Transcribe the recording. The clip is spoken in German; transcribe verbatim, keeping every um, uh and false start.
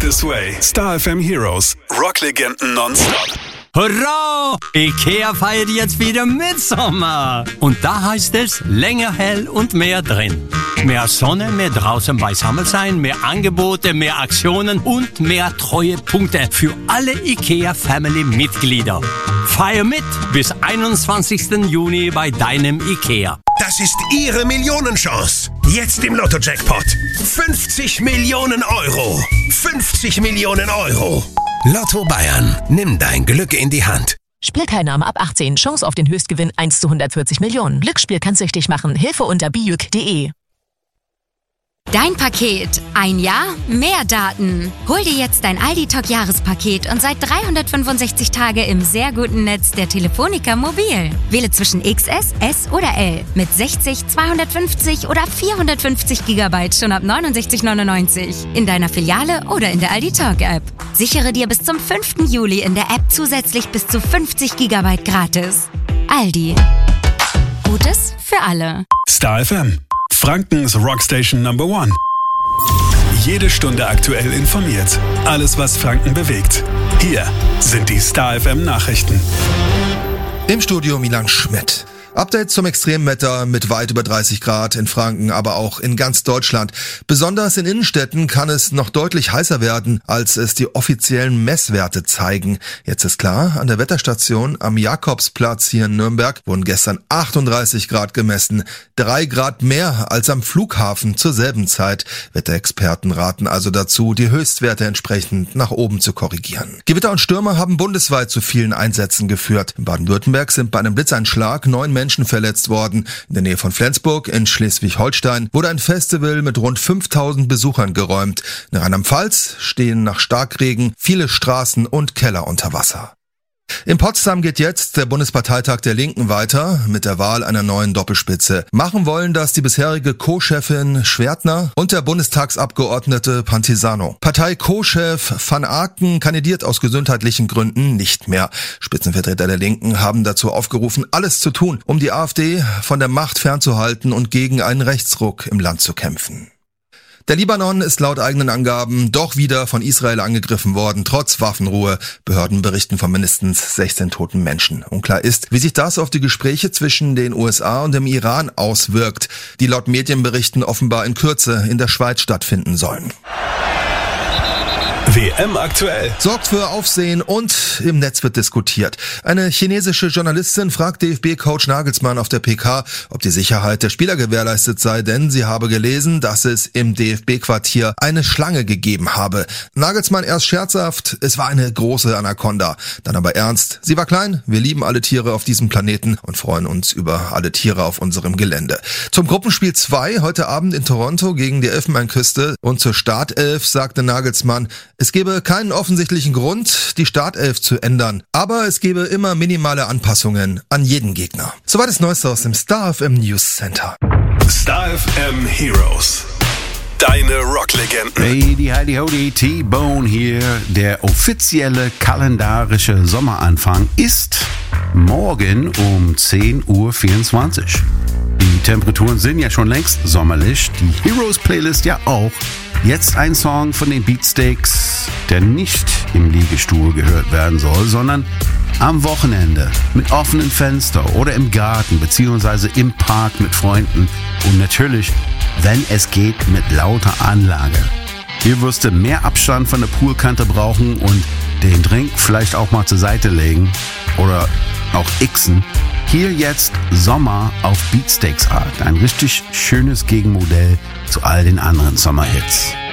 This Way. Star F M Heroes. Rocklegenden nonstop. Hurra! IKEA feiert jetzt wieder Mitsommer. Und da heißt es länger hell und mehr drin. Mehr Sonne, mehr draußen beisammen sein, mehr Angebote, mehr Aktionen und mehr Treuepunkte für alle IKEA-Family-Mitglieder. Feier mit bis einundzwanzigsten Juni bei deinem IKEA. Das ist Ihre Millionenchance. Jetzt im Lotto-Jackpot. fünfzig Millionen Euro. fünfzig Millionen Euro. Lotto Bayern. Nimm dein Glück in die Hand. Spielteilnahme ab achtzehn. Chance auf den Höchstgewinn eins zu hundertvierzig Millionen. Glücksspiel kann süchtig machen. Hilfe unter bijuk punkt de. Dein Paket. Ein Jahr, mehr Daten. Hol dir jetzt dein Aldi Talk Jahrespaket und seit dreihundertfünfundsechzig Tage im sehr guten Netz der Telefonica Mobil. Wähle zwischen X S, S oder L mit sechzig, zweihundertfünfzig oder vierhundertfünfzig Gigabyte schon ab neunundsechzig neunundneunzig in deiner Filiale oder in der Aldi Talk App. Sichere dir bis zum fünften Juli in der App zusätzlich bis zu fünfzig Gigabyte gratis. Aldi. Gutes für alle. Star F M. Frankens Rockstation Number One. Jede Stunde aktuell informiert. Alles, was Franken bewegt. Hier sind die Star F M Nachrichten. Im Studio Milan Schmidt. Update zum Extremwetter mit weit über dreißig Grad in Franken, aber auch in ganz Deutschland. Besonders in Innenstädten kann es noch deutlich heißer werden, als es die offiziellen Messwerte zeigen. Jetzt ist klar, an der Wetterstation am Jakobsplatz hier in Nürnberg wurden gestern achtunddreißig Grad gemessen. Drei Grad mehr als am Flughafen zur selben Zeit. Wetterexperten raten also dazu, die Höchstwerte entsprechend nach oben zu korrigieren. Gewitter und Stürme haben bundesweit zu vielen Einsätzen geführt. In Baden-Württemberg sind bei einem Blitzeinschlag neun Menschen verletzt worden. In der Nähe von Flensburg in Schleswig-Holstein wurde ein Festival mit rund fünftausend Besuchern geräumt. In Rheinland-Pfalz stehen nach Starkregen viele Straßen und Keller unter Wasser. In Potsdam geht jetzt der Bundesparteitag der Linken weiter mit der Wahl einer neuen Doppelspitze. Machen wollen das die bisherige Co-Chefin Schwertner und der Bundestagsabgeordnete Pantisano. Partei-Co-Chef Van Aken kandidiert aus gesundheitlichen Gründen nicht mehr. Spitzenvertreter der Linken haben dazu aufgerufen, alles zu tun, um die AfD von der Macht fernzuhalten und gegen einen Rechtsruck im Land zu kämpfen. Der Libanon ist laut eigenen Angaben doch wieder von Israel angegriffen worden, trotz Waffenruhe. Behörden berichten von mindestens sechzehn toten Menschen. Unklar ist, wie sich das auf die Gespräche zwischen den U S A und dem Iran auswirkt, die laut Medienberichten offenbar in Kürze in der Schweiz stattfinden sollen. W M aktuell. Sorgt für Aufsehen und im Netz wird diskutiert. Eine chinesische Journalistin fragt D F B-Coach Nagelsmann auf der P K, ob die Sicherheit der Spieler gewährleistet sei, denn sie habe gelesen, dass es im D F B-Quartier eine Schlange gegeben habe. Nagelsmann erst scherzhaft, es war eine große Anaconda. Dann aber ernst, sie war klein, wir lieben alle Tiere auf diesem Planeten und freuen uns über alle Tiere auf unserem Gelände. Zum Gruppenspiel zwei heute Abend in Toronto gegen die Elfenbeinküste und zur Startelf sagte Nagelsmann, es gebe keinen offensichtlichen Grund, die Startelf zu ändern, aber es gebe immer minimale Anpassungen an jeden Gegner. Soweit das Neueste aus dem Star F M News Center. Star F M Heroes. Deine Rocklegenden. Hey, heidi hodi, T-Bone hier. Der offizielle kalendarische Sommeranfang ist morgen um zehn Uhr vierundzwanzig. Die Temperaturen sind ja schon längst sommerlich, die Heroes-Playlist ja auch. Jetzt ein Song von den Beatsteaks, der nicht im Liegestuhl gehört werden soll, sondern am Wochenende mit offenem Fenster oder im Garten beziehungsweise im Park mit Freunden und natürlich, wenn es geht, mit lauter Anlage. Ihr wirst mehr Abstand von der Poolkante brauchen und den Drink vielleicht auch mal zur Seite legen oder auch xen. Hier jetzt Sommer auf Beatsteaks Art, ein richtig schönes Gegenmodell zu all den anderen Sommerhits.